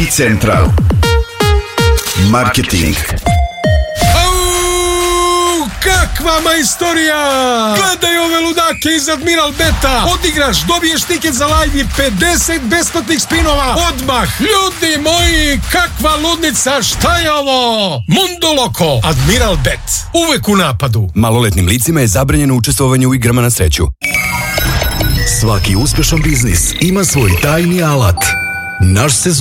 Central Marketing. Kakva majstorija! Gledaj ove ludake iz Admiral Beta. Odigraš, dobiješ tiket za live i 50 besplatnih spinova odmah. Ljudi moji, kakva ludnica, šta je ovo? Mundo Loco, Admiral Bet, uvek u napadu. Maloletnim licima je zabranjeno učestvovanje u igrama na sreću. Svaki uspešan biznis ima svoj tajni alat. Naš sezon